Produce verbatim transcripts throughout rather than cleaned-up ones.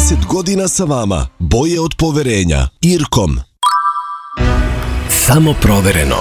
trideset godina sa vama, boje od poverenja. Irkom. Samo provereno.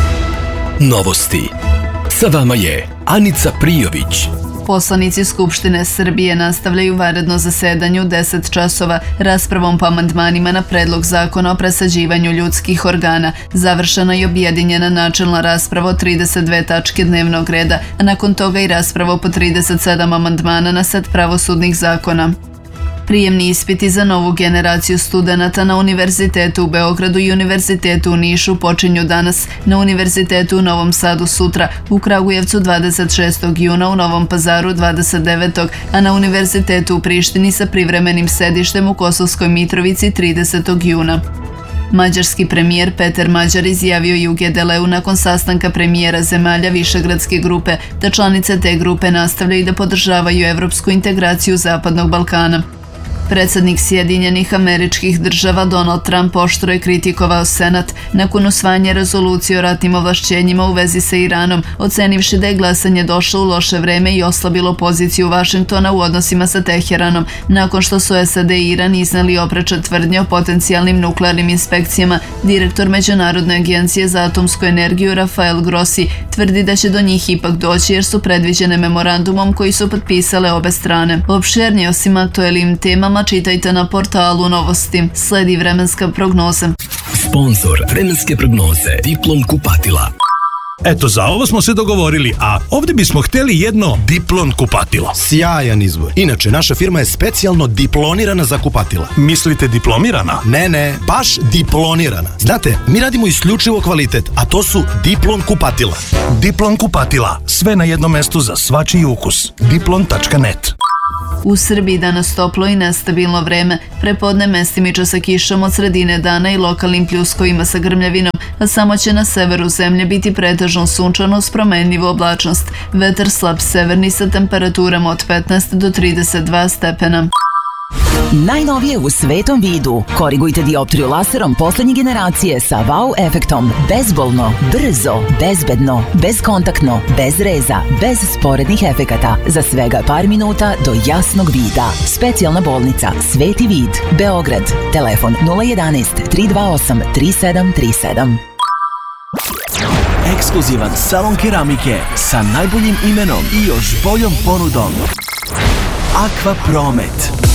Novosti. Sa vama je Anica Prijović. Poslanici Skupštine Srbije nastavljaju vanredno zasedanje u deset časova raspravom po amandmanima na predlog zakona o presađivanju ljudskih organa. Završena i objedinjena načelna rasprava o trideset dve tačke dnevnog reda, a nakon toga i rasprava po trideset sedam amandmana na set pravosudnih zakona. Prijemni ispiti za novu generaciju studenata na Univerzitetu u Beogradu i Univerzitetu u Nišu počinju danas, na Univerzitetu u Novom Sadu sutra, u Kragujevcu dvadeset šestog juna, u Novom Pazaru dvadeset devetog a na Univerzitetu u Prištini sa privremenim sedištem u Kosovskoj Mitrovici tridesetog juna. Mađarski premijer Peter Mađar izjavio je u G D L-u nakon sastanka premijera zemalja Višegradske grupe da članice te grupe nastavljaju da podržavaju evropsku integraciju Zapadnog Balkana. Predsjednik Sjedinjenih Američkih Država Donald Trump oštro je kritikovao Senat nakon usvajanja rezolucije o ratnim ovlašćenjima u vezi sa Iranom, ocenivši da je glasanje došlo u loše vreme i oslabilo poziciju Vašingtona u odnosima sa Teheranom, nakon što su S A D i Iran izneli oprečne tvrdnje o potencijalnim nuklearnim inspekcijama. Direktor Međunarodne agencije za atomsku energiju Rafael Grossi tvrdi da će do njih ipak doći jer su predviđene memorandumom koji su potpisale obe strane. Opširnije osim aktuelnim temama čitajte na portalu Novosti. Sledi vremenska prognoza. Sponzor vremenske prognoze Diplom kupatila. Eto, za ovo smo se dogovorili, a ovdje bismo htjeli jedno Diplon kupatilo. Sjajan izbor. Inače, naša firma je specijalno diplonirana za kupatila. Mislite diplomirana? Ne, ne, baš diplonirana. Znate, mi radimo isključivo kvalitet, a to su Diplon kupatila. Diplon kupatila. Sve na jednom mestu za svačiji ukus. diplon tačka net. U Srbiji danas toplo i nestabilno vreme, prepodne mestimično sa kišom od sredine dana i lokalnim pljuskovima sa grmljavinom, a samo će na severu zemlje biti pretežno sunčano uz promenljivu oblačnost. Vetar slab severni sa temperaturama od petnaest do trideset dva stepena. Najnovije u svetom vidu. Korigujte dioptriju laserom poslednje generacije sa wow efektom. Bezbolno, brzo, bezbedno, bezkontaktno, bez reza, bez sporednih efekata. Za svega par minuta do jasnog vida. Specijalna bolnica Sveti vid, Beograd. Telefon nula jedanaest tri dva osam tri sedam tri sedam. Ekskluzivan salon keramike sa najboljim imenom i još boljom ponudom. Aqua Promet.